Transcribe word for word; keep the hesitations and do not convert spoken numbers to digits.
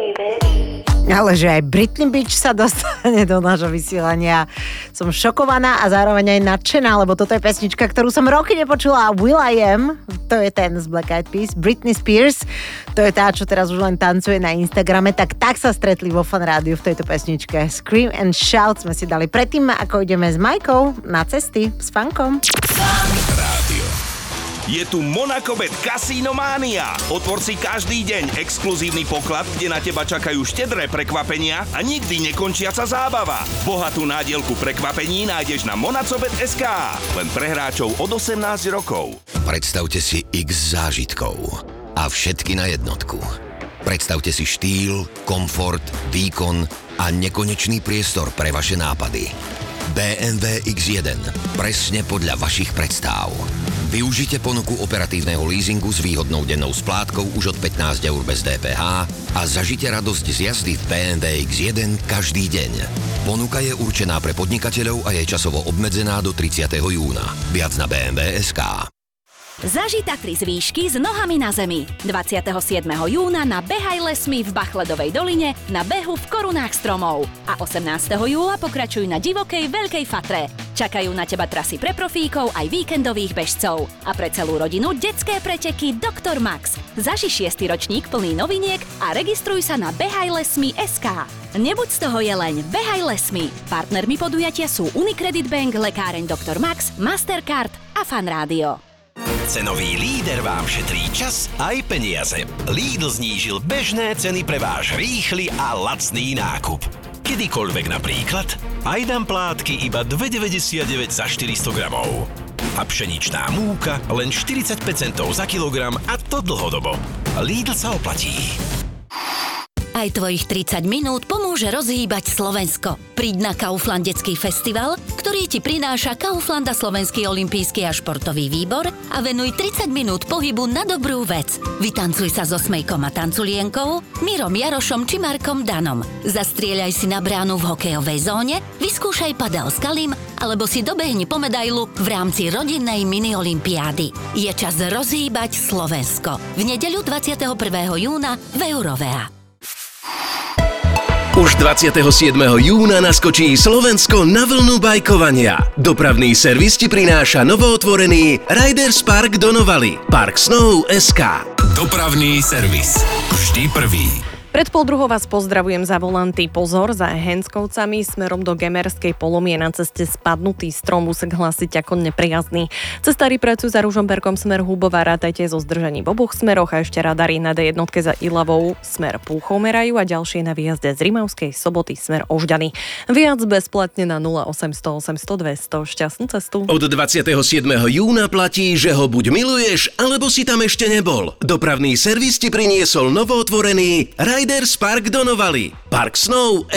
Ale že aj Britney Beach sa dostane do nášho vysielania. Som šokovaná a zároveň aj nadšená, lebo toto je pesnička, ktorú som roky nepočula. will.i.am, to je ten z Black Eyed Peas. Britney Spears, to je tá, čo teraz už len tancuje na Instagrame. Tak tak sa stretli vo Fan Rádiu v tejto pesničke. Scream and Shout sme si dali predtým, ako ideme s Majkou na cesty s Fankom. Fan Rádio. Je tu Monacobet Casino Mania. Otvor si každý deň exkluzívny poklad, kde na teba čakajú štedré prekvapenia a nikdy nekončiaca zábava. Bohatú nádielku prekvapení nájdeš na monacobet bodka es ká. Len pre hráčov od osemnásť rokov. Predstavte si x zážitkov a všetky na jednotku. Predstavte si štýl, komfort, výkon a nekonečný priestor pre vaše nápady. bé em vé iks jeden. Presne podľa vašich predstáv. Využite ponuku operatívneho leasingu s výhodnou dennou splátkou už od pätnásť eur bez dé pé há a zažite radosť z jazdy v bé em vé iks jeden každý deň. Ponuka je určená pre podnikateľov a je časovo obmedzená do tridsiateho júna. Viac na bé em vé bodka es ká. Zaži Tatry z výšky s nohami na zemi. dvadsiateho siedmeho júna na Behaj lesmi v Bachledovej doline na behu v korunách stromov. A osemnásteho júla pokračujú na divokej Veľkej Fatre. Čakajú na teba trasy pre profíkov aj víkendových bežcov. A pre celú rodinu detské preteky doktor Max. Zaži šiesty ročník plný noviniek a registruj sa na behaj lesmi bodka es ká. Nebuď z toho jeleň, behaj lesmi. Partnermi podujatia sú Unicredit Bank, Lekáreň doktor Max, Mastercard a Fan Rádio. Cenový líder vám šetrí čas aj peniaze. Lidl znížil bežné ceny pre váš rýchly a lacný nákup. Kedykoľvek napríklad, aj dám plátky iba dva deväťdesiatdeväť za štyristo gramov. A pšeničná múka len štyridsaťpäť centov za kilogram a to dlhodobo. Lidl sa oplatí. Aj tvojich tridsať minút pomôže rozhýbať Slovensko. Príď na Kauflandecký festival, ktorý ti prináša Kaufland a Slovenský olympijský a športový výbor a venuj tridsať minút pohybu na dobrú vec. Vytancuj sa so Smejkom a Tanculienkou, Mirom Jarošom či Markom Danom. Zastrieľaj si na bránu v hokejovej zóne, vyskúšaj padel s Kalim alebo si dobehni po medailu v rámci rodinnej mini-olympiády. Je čas rozhýbať Slovensko. V nedeľu dvadsiateho prvého júna v Eurovea. Už dvadsiateho siedmeho júna naskočí Slovensko na vlnu bajkovania. Dopravný servis ti prináša novootvorený Riders Park do Novaly. Park Snow bodka es ká. Dopravný servis. Vždy prvý. Pred pol druhou vás pozdravujem za volanty. Pozor, za Henskovcami smerom do Gemerskej Polomy je na ceste spadnutý strom, úsek hlásiť ako nepriazný. Cestári pracujú za Ružomberkom smer Hubová, rátajte so zdržaním v oboch smeroch a ešte radary na dé jednotke za Ilavou smer Púchov merajú a ďalšie na výjazde z Rimavskej Soboty smer Ožďany. Viac bezplatne na nula osemsto osemsto dvesto. Šťastnú cestu. Od dvadsiateho siedmeho júna platí, že ho buď miluješ, alebo si tam ešte nebol. Dopravný servis ti priniesol novootvorený Riders Park do Novaly. Park Snow